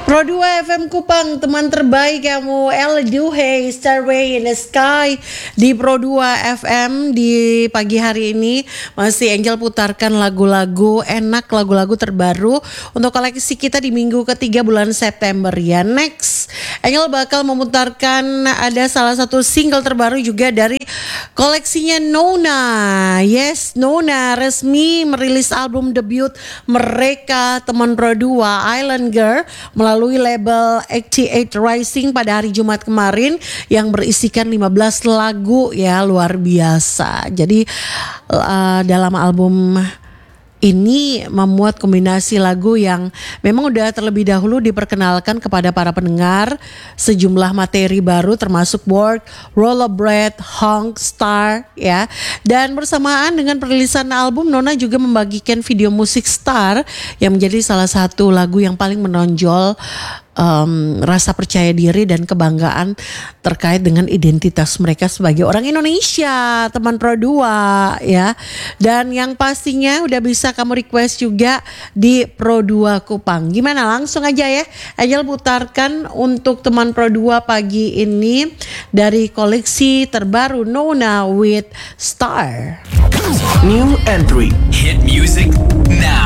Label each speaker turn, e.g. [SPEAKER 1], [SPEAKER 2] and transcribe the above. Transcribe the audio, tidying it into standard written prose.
[SPEAKER 1] Pro 2 FM Kupang, teman terbaik kamu. El Duhey, Starway in the Sky di Pro 2 FM di pagi hari ini. Masih Angel putarkan lagu-lagu enak, lagu-lagu terbaru untuk koleksi kita di minggu ketiga bulan September ya. Next, Angel bakal memutarkan ada salah satu single terbaru juga dari koleksinya Nona. Yes, Nona resmi merilis album debut mereka, teman Pro 2 Island Girl, melalui label 88 Rising pada hari Jumat kemarin yang berisikan 15 lagu ya, luar biasa. Jadi dalam album ini memuat kombinasi lagu yang memang udah terlebih dahulu diperkenalkan kepada para pendengar, sejumlah materi baru termasuk Work, Roll of Bread, Honk, Star ya. Dan bersamaan dengan perilisan album, Nona juga membagikan video musik Star yang menjadi salah satu lagu yang paling menonjol rasa percaya diri dan kebanggaan terkait dengan identitas mereka sebagai orang Indonesia, teman Pro 2 ya. Dan yang pastinya udah bisa kamu request juga di Pro 2 Kupang. Gimana, langsung aja ya Angel putarkan untuk teman Pro 2 pagi ini dari koleksi terbaru Nona with Star.
[SPEAKER 2] New entry.
[SPEAKER 3] Hit music now.